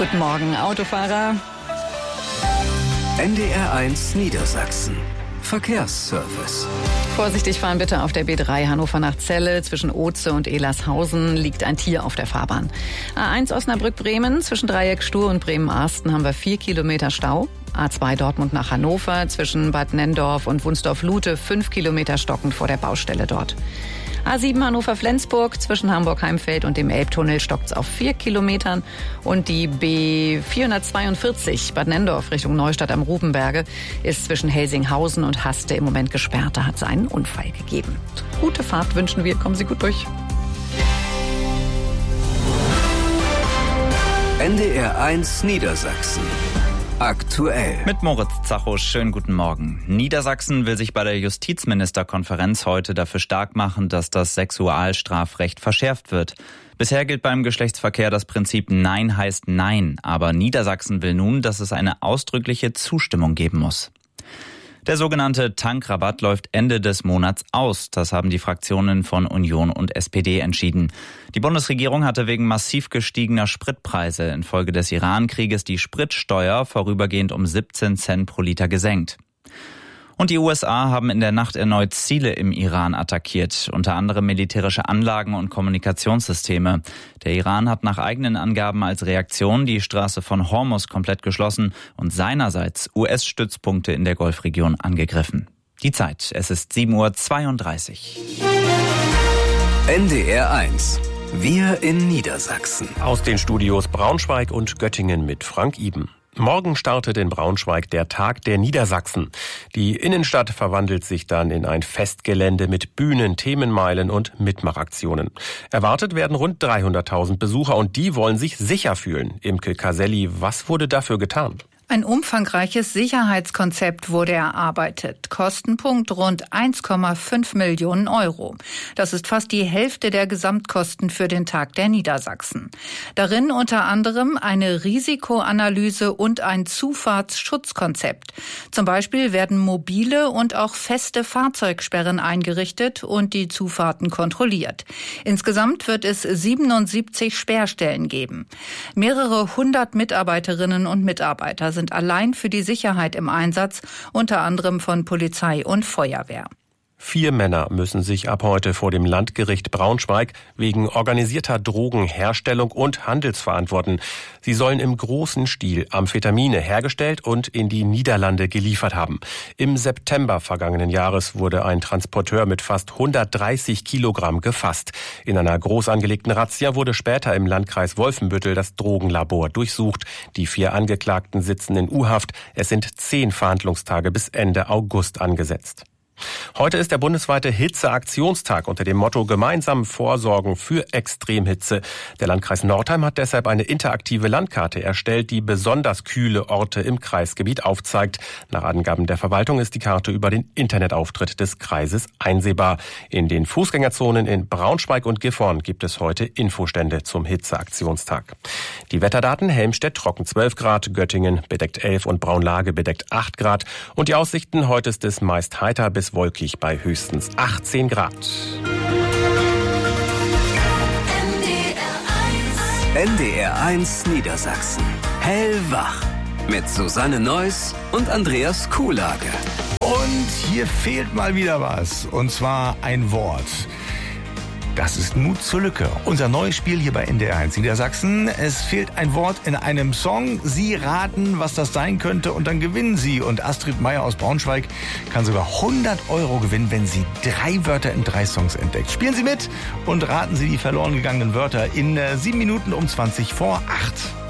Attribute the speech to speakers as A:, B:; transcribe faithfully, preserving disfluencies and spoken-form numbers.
A: Guten Morgen, Autofahrer.
B: N D R eins Niedersachsen. Verkehrsservice.
A: Vorsichtig fahren bitte auf der B drei Hannover nach Celle. Zwischen Oze und Elershausen liegt ein Tier auf der Fahrbahn. A eins Osnabrück-Bremen, zwischen Dreieck Stur und Bremen-Arsten haben wir vier Kilometer Stau. A zwei Dortmund nach Hannover, zwischen Bad Nenndorf und Wunsdorf-Lute, fünf Kilometer stockend vor der Baustelle dort. A sieben Hannover-Flensburg, zwischen Hamburg-Heimfeld und dem Elbtunnel stockt's auf vier Kilometern. Und die B vierhundertzweiundvierzig Bad Nenndorf Richtung Neustadt am Rubenberge ist zwischen Helsinghausen und Haste im Moment gesperrt. Da hat es einen Unfall gegeben. Gute Fahrt wünschen wir, kommen Sie gut durch.
B: N D R eins Niedersachsen. Aktuell.
C: Mit Moritz Zacho, schönen guten Morgen. Niedersachsen will sich bei der Justizministerkonferenz heute dafür stark machen, dass das Sexualstrafrecht verschärft wird. Bisher gilt beim Geschlechtsverkehr das Prinzip Nein heißt Nein, aber Niedersachsen will nun, dass es eine ausdrückliche Zustimmung geben muss. Der sogenannte Tankrabatt läuft Ende des Monats aus. Das haben die Fraktionen von Union und S P D entschieden. Die Bundesregierung hatte wegen massiv gestiegener Spritpreise infolge des Iran-Krieges die Spritsteuer vorübergehend um siebzehn Cent pro Liter gesenkt. Und die U S A haben in der Nacht erneut Ziele im Iran attackiert, unter anderem militärische Anlagen und Kommunikationssysteme. Der Iran hat nach eigenen Angaben als Reaktion die Straße von Hormuz komplett geschlossen und seinerseits U S-Stützpunkte in der Golfregion angegriffen. Die Zeit, es ist sieben Uhr zweiunddreißig.
B: N D R eins. Wir in Niedersachsen.
D: Aus den Studios Braunschweig und Göttingen mit Frank Iben. Morgen startet in Braunschweig der Tag der Niedersachsen. Die Innenstadt verwandelt sich dann in ein Festgelände mit Bühnen, Themenmeilen und Mitmachaktionen. Erwartet werden rund dreihunderttausend Besucher und die wollen sich sicher fühlen. Imke Caselli, was wurde dafür getan?
E: Ein umfangreiches Sicherheitskonzept wurde erarbeitet. Kostenpunkt rund eins Komma fünf Millionen Euro. Das ist fast die Hälfte der Gesamtkosten für den Tag der Niedersachsen. Darin unter anderem eine Risikoanalyse und ein Zufahrtsschutzkonzept. Zum Beispiel werden mobile und auch feste Fahrzeugsperren eingerichtet und die Zufahrten kontrolliert. Insgesamt wird es siebenundsiebzig Sperrstellen geben. Mehrere hundert Mitarbeiterinnen und Mitarbeiter sind allein für die Sicherheit im Einsatz, unter anderem von Polizei und Feuerwehr.
D: Vier Männer müssen sich ab heute vor dem Landgericht Braunschweig wegen organisierter Drogenherstellung und Handels verantworten. Sie sollen im großen Stil Amphetamine hergestellt und in die Niederlande geliefert haben. Im September vergangenen Jahres wurde ein Transporteur mit fast hundertdreißig Kilogramm gefasst. In einer groß angelegten Razzia wurde später im Landkreis Wolfenbüttel das Drogenlabor durchsucht. Die vier Angeklagten sitzen in U-Haft. Es sind zehn Verhandlungstage bis Ende August angesetzt. Heute ist der bundesweite Hitzeaktionstag unter dem Motto Gemeinsam vorsorgen für Extremhitze. Der Landkreis Nordheim hat deshalb eine interaktive Landkarte erstellt, die besonders kühle Orte im Kreisgebiet aufzeigt. Nach Angaben der Verwaltung ist die Karte über den Internetauftritt des Kreises einsehbar. In den Fußgängerzonen in Braunschweig und Gifhorn gibt es heute Infostände zum Hitzeaktionstag. Die Wetterdaten: Helmstedt trocken zwölf Grad, Göttingen bedeckt elf und Braunlage bedeckt acht Grad. Und die Aussichten: heute ist es meist heiter bis wolkig bei höchstens achtzehn Grad.
B: N D R eins Niedersachsen. Hellwach. Mit Susanne Neuss und Andreas Kuhlage.
F: Und hier fehlt mal wieder was. Und zwar ein Wort. Das ist Mut zur Lücke. Unser neues Spiel hier bei N D R eins Niedersachsen. Es fehlt ein Wort in einem Song. Sie raten, was das sein könnte und dann gewinnen Sie. Und Astrid Meyer aus Braunschweig kann sogar hundert Euro gewinnen, wenn sie drei Wörter in drei Songs entdeckt. Spielen Sie mit und raten Sie die verloren gegangenen Wörter in sieben Minuten um zwanzig vor acht.